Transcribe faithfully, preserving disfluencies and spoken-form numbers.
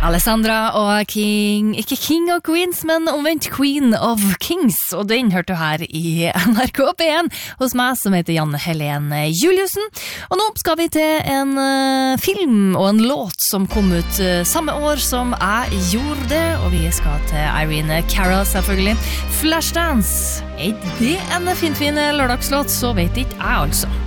Alessandra og King, ikke King of Queens, men omvendt Queen of Kings, og den hørte du her i N R K P en hos meg som heter Janne Helene Juliussen. Og nå skal vi til en uh, film og en låt som kom ut uh, samme år som jeg gjorde det, og vi skal til Irene Cara selvfølgelig. Flashdance, er det en fin fin lørdagslåt, så vet ikke jeg altså.